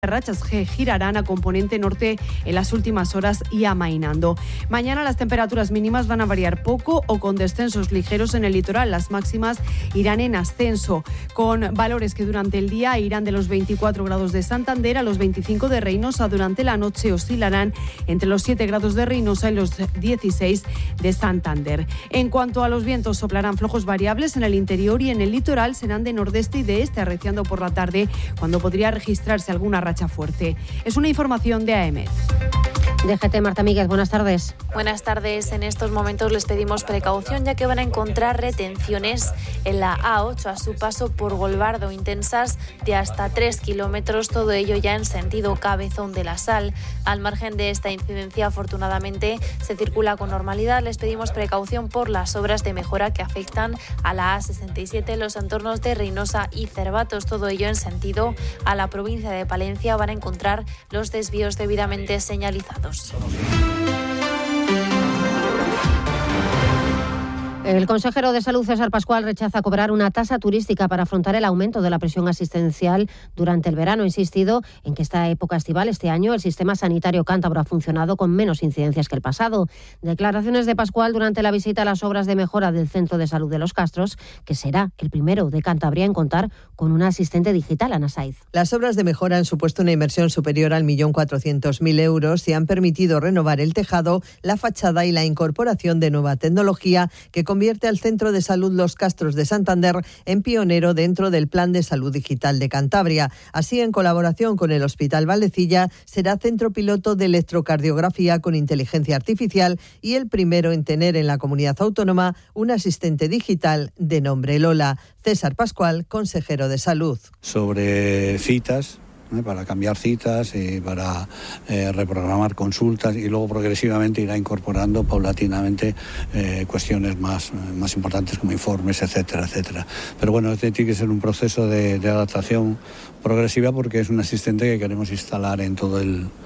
rachas que girarán a componente norte en las últimas horas y amainando. Mañana las temperaturas mínimas van a variar poco o con descensos ligeros en el litoral. Las máximas irán en ascenso, con valores que durante el día irán de los 24 grados de Santander a los 25 de Reynosa. Durante la noche oscilarán entre los 7 grados de Reynosa y los 16 de Santander. En cuanto a los vientos, soplarán flojos variables en el interior y en el litoral serán de nordeste y de este, arreciando por la tarde, cuando podría registrarse alguna racha fuerte. Es una información de AEMET. DGT, Marta Míguez, buenas tardes. Buenas tardes. En estos momentos les pedimos precaución, ya que van a encontrar retenciones en la A8 a su paso por Golbardo, intensas de hasta 3 kilómetros, todo ello ya en sentido Cabezón de la Sal. Al margen de esta incidencia, afortunadamente, se circula con normalidad. Les pedimos precaución por las obras de mejora que afectan a la A67 en los entornos de Reynosa y Cervatos, todo ello en sentido a la provincia de Palencia. Van a encontrar los desvíos debidamente señalizados. El consejero de Salud, César Pascual, rechaza cobrar una tasa turística para afrontar el aumento de la presión asistencial durante el verano. Ha insistido en que esta época estival, este año, el sistema sanitario cántabro ha funcionado con menos incidencias que el pasado. Declaraciones de Pascual durante la visita a las obras de mejora del Centro de Salud de Los Castros, que será el primero de Cantabria en contar con una asistente digital, Ana Saiz. Las obras de mejora han supuesto una inversión superior al 1.400.000 euros y han permitido renovar el tejado, la fachada y la incorporación de nueva tecnología que convierte al Centro de Salud Los Castros de Santander en pionero dentro del Plan de Salud Digital de Cantabria. Así, en colaboración con el Hospital Valdecilla, será centro piloto de electrocardiografía con inteligencia artificial y el primero en tener en la comunidad autónoma un asistente digital de nombre Lola. César Pascual, consejero de Salud. Sobre citas, para cambiar citas y para reprogramar consultas, y luego progresivamente irá incorporando paulatinamente cuestiones más importantes como informes, etcétera, etcétera. Pero bueno, este tiene que ser un proceso de adaptación progresiva, porque es un asistente que queremos instalar en todo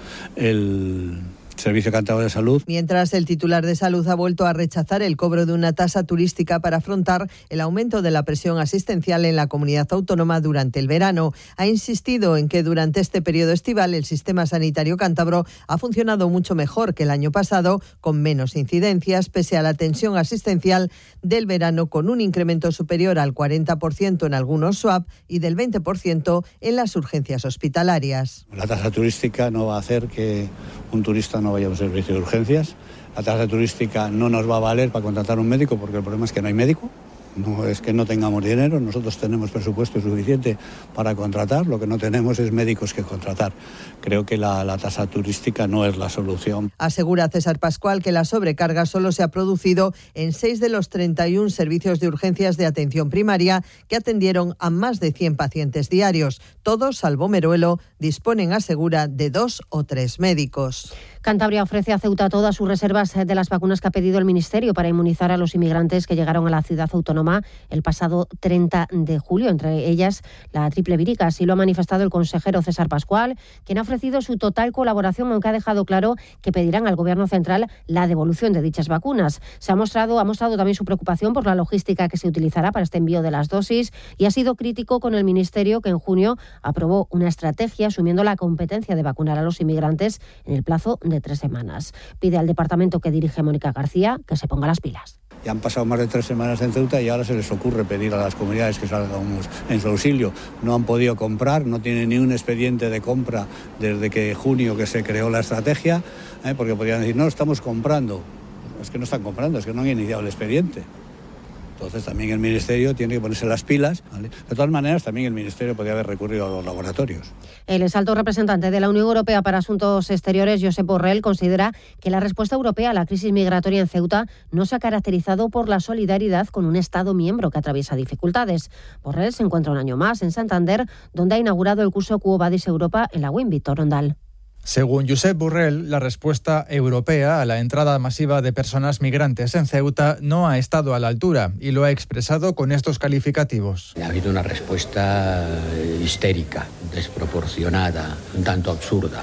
el Servicio Cántabro de Salud. Mientras, el titular de Salud ha vuelto a rechazar el cobro de una tasa turística para afrontar el aumento de la presión asistencial en la comunidad autónoma durante el verano. Ha insistido en que durante este periodo estival el sistema sanitario cántabro ha funcionado mucho mejor que el año pasado, con menos incidencias, pese a la tensión asistencial del verano, con un incremento superior al 40% en algunos SUAP y del 20% en las urgencias hospitalarias. La tasa turística no va a hacer que un turista no vaya a un servicio de urgencias. La tasa turística no nos va a valer para contratar un médico, porque el problema es que no hay médico. No es que no tengamos dinero, nosotros tenemos presupuesto suficiente para contratar, lo que no tenemos es médicos que contratar. Creo que la tasa turística no es la solución. Asegura César Pascual que la sobrecarga solo se ha producido en 6 de los 31 servicios de urgencias de atención primaria que atendieron a más de 100 pacientes diarios. Todos, salvo Meruelo, disponen, asegura, de 2 o 3 médicos. Cantabria ofrece a Ceuta todas sus reservas de las vacunas que ha pedido el Ministerio para inmunizar a los inmigrantes que llegaron a la ciudad autónoma el pasado 30 de julio, entre ellas la triple vírica. Así lo ha manifestado el consejero César Pascual, quien ha ofrecido su total colaboración, aunque ha dejado claro que pedirán al Gobierno central la devolución de dichas vacunas. Ha mostrado también su preocupación por la logística que se utilizará para este envío de las dosis y ha sido crítico con el Ministerio, que en junio aprobó una estrategia asumiendo la competencia de vacunar a los inmigrantes en el plazo de 3 semanas. Pide al departamento que dirige Mónica García que se ponga las pilas. Ya han pasado más de 3 semanas en Ceuta y ahora se les ocurre pedir a las comunidades que salgamos en su auxilio. No han podido comprar, no tienen ni un expediente de compra desde que junio que se creó la estrategia, porque podrían decir, no, estamos comprando. Es que no están comprando, es que no han iniciado el expediente. Entonces también el Ministerio tiene que ponerse las pilas, ¿vale? De todas maneras, también el Ministerio podría haber recurrido a los laboratorios. El exalto representante de la Unión Europea para Asuntos Exteriores, Josep Borrell, considera que la respuesta europea a la crisis migratoria en Ceuta no se ha caracterizado por la solidaridad con un Estado miembro que atraviesa dificultades. Borrell se encuentra un año más en Santander, donde ha inaugurado el curso Quo Vadis Europa en la UIM Víctor Ondal. Según Josep Borrell, la respuesta europea a la entrada masiva de personas migrantes en Ceuta no ha estado a la altura y lo ha expresado con estos calificativos. Ha habido una respuesta histérica, desproporcionada, un tanto absurda.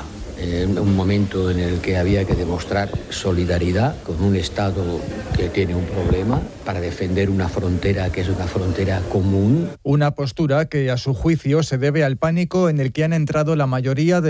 un momento en el que había que demostrar solidaridad con un Estado que tiene un problema para defender una frontera que es una frontera común. Una postura que, a su juicio, se debe al pánico en el que han entrado la mayoría de